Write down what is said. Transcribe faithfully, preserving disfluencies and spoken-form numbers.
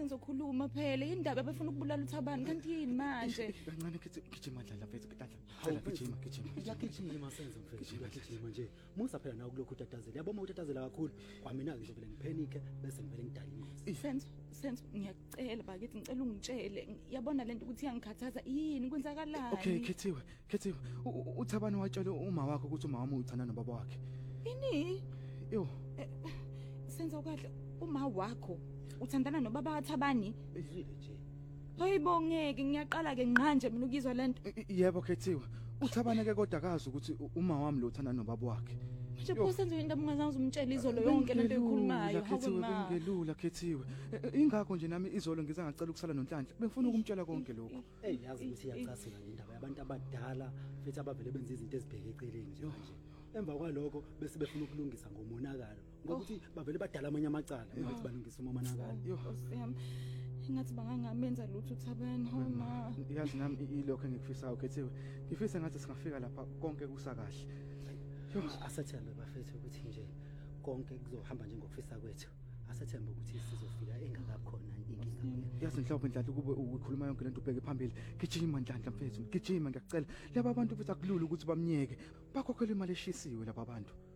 senzokhuluma phela indaba befuna ukubulala uThabani kanti yini manje kancane kithi gijima dlala mfethu kidala dlala gijima gijima iyagijima senzo mfethu iyagijima nje musa phela nawe kulokhu utatazela yabo uma utatazela kakhulu kwamina ngisho vele ngiphenike bese ngivele ngidala ingozi senzo senzo ngiyacela bakithi ngicela ungitshele yabona lento ukuthi iyangikhathaza yini kwenzakalani okay Khethiwe Khethiwe uThabani watshela uma wakho ukuthi uma wami uthanda nobaba wakhe ini yo senzo kahle uma wakho uthandana nobaba waThabani ezwile nje Hayibongeke ngiyaqala ke nqanje mina ukizwa lento yebo Khethiwe uThabani ke kodwa akazi ukuthi uma wami lo uthanda nobaba wakhe nje pho senzo indaba ungazange umtshela izolo yonke lento ekhulumayo hawe ma ngelula Khethiwe ingakho nje nami izolo ngize ngacela ukusala noNhlanhla bengifuna ukumtshela konke lokho hey yazi ukuthi iyacasula indaba yabantu abadala futhi abavele benza izinto ezibheke eceleni nje manje emva kwalokho bese befuna ukulungisa ngomonakalo ngokuthi bavele badala amanye amacala ngathi balungisa umonakalo yo siyami ngathi bangangamenza lutho uThabani homa yazi nami ilokho engikufisayo Khethiwe ngifisa ngathi singafika lapha konke kusakahle yo asathembe bafethu ukuthi nje konke kuzohamba njengokufisa kwethu asathembe ukuthi sizofika engakakhona inkinga yazi mhlawumbe Nhlanhla kube ukukhuluma yonke lento ubheke phambili gijima Nhlanhla mfethu gijima ngiyacela laba abantu futhi akulula ukuthi bamnyeke bakhokhela imali eshisiwe laba bantu